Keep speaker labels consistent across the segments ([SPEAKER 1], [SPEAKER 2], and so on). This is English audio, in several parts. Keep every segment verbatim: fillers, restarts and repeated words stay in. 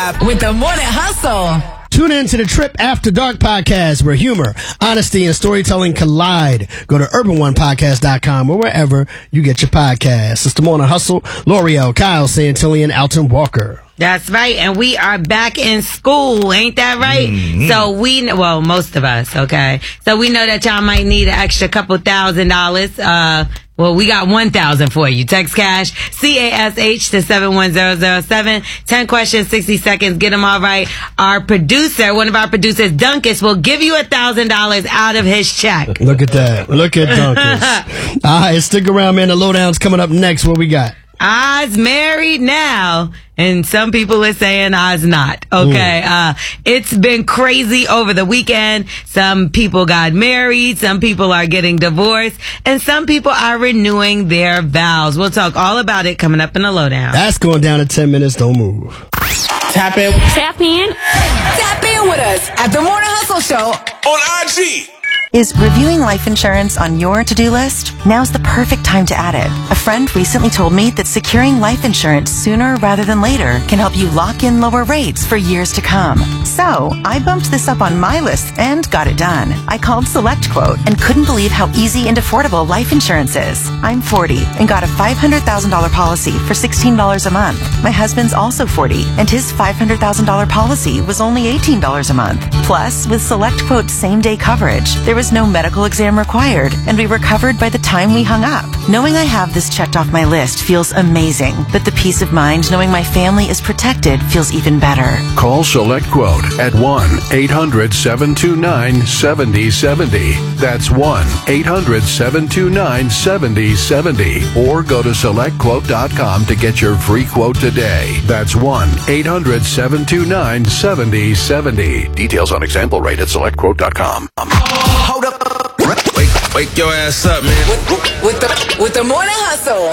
[SPEAKER 1] vibe with the Morning Hustle.
[SPEAKER 2] Tune in to the Trip After Dark podcast where humor, honesty, and storytelling collide. Go to urban one podcast dot com or wherever you get your podcasts. It's the Morning Hustle. L'Oreal, Kyle Santillian, Alton Walker.
[SPEAKER 3] That's right, and we are back in school, ain't that right? Mm-hmm. So we, well, most of us, okay? So we know that y'all might need an extra couple thousand dollars. Uh, well, we got one thousand for you. Text cash, C A S H to seven one zero zero seven. ten questions, sixty seconds. Get them all right. Our producer, one of our producers, Dunkus, will give you a thousand dollars out of his check.
[SPEAKER 2] Look at that. Look at Dunkus. All right, stick around, man. The lowdown's coming up next. What we got?
[SPEAKER 3] Oz married now, and some people are saying Oz not. Okay, uh, it's been crazy over the weekend. Some people got married, some people are getting divorced, and some people are renewing their vows. We'll talk all about it coming up in the lowdown.
[SPEAKER 2] That's going down in ten minutes. Don't move.
[SPEAKER 4] Tap in.
[SPEAKER 1] Tap in. Tap in with us at the Morning Hustle Show
[SPEAKER 4] On I G.
[SPEAKER 5] Is reviewing life insurance on your to-do list? Now's the perfect time to add it. A friend recently told me that securing life insurance sooner rather than later can help you lock in lower rates for years to come. So, I bumped this up on my list and got it done. I called SelectQuote and couldn't believe how easy and affordable life insurance is. I'm forty and got a five hundred thousand dollars policy for sixteen dollars a month. My husband's also forty and his five hundred thousand dollars policy was only eighteen dollars a month. Plus, with SelectQuote's same-day coverage, there was no medical exam required, and we were covered by the time we hung up. Knowing I have this checked off my list feels amazing, but the peace of mind knowing my family is protected feels even better.
[SPEAKER 6] Call SelectQuote at one eight hundred seven two nine seven zero seven zero. That's one eight hundred seven two nine seven zero seven zero. Or go to select quote dot com to get your free quote today. That's one eight hundred seven two nine seven zero seven zero. Details on example rate at select quote dot com.
[SPEAKER 4] Hold up. Wake, wake your ass up, man.
[SPEAKER 1] with, with the with the Morning Hustle.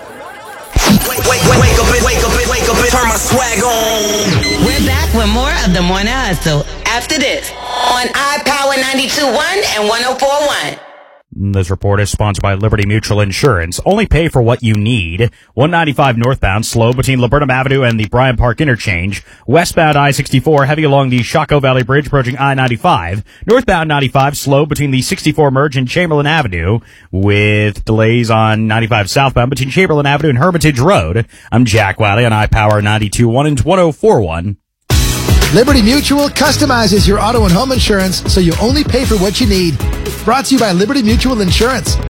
[SPEAKER 4] Wake, wake, wake, wake up, wake up, wake up, turn my swag on.
[SPEAKER 3] We're back with more of the Morning Hustle after this on iPower ninety-two point one and one oh four point one.
[SPEAKER 7] This report is sponsored by Liberty Mutual Insurance. Only pay for what you need. one ninety-five northbound, slow between Laburnum Avenue and the Bryant Park interchange. Westbound I sixty-four, heavy along the Shockoe Valley Bridge approaching I ninety-five. Northbound ninety-five, slow between the sixty-four merge and Chamberlain Avenue, with delays on ninety-five southbound between Chamberlain Avenue and Hermitage Road. I'm Jack Wiley on iPower ninety-two point one and one oh four point one.
[SPEAKER 8] Liberty Mutual customizes your auto and home insurance so you only pay for what you need. Brought to you by Liberty Mutual Insurance.